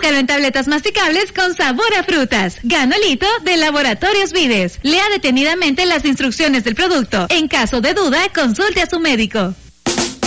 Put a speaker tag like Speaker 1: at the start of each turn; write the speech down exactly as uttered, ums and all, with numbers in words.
Speaker 1: Búscalo en tabletas masticables con sabor a frutas. Ganolito de Laboratorios Vides. Lea detenidamente las instrucciones del producto. En caso de duda, consulte a su médico.